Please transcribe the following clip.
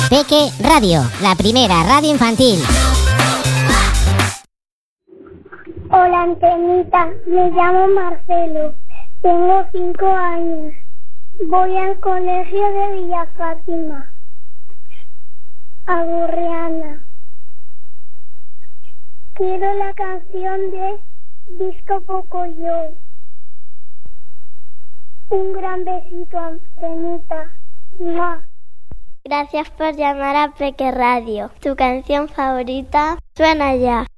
Peque Radio, la primera radio infantil. Hola, Antenita, me llamo Marcelo, tengo 5 años, voy al colegio de Villa Fátima, a Burriana. Quiero la canción de Disco Pocoyo. Un gran besito, Antenita. ¡Mua! Gracias por llamar a Peque Radio. Tu canción favorita suena ya.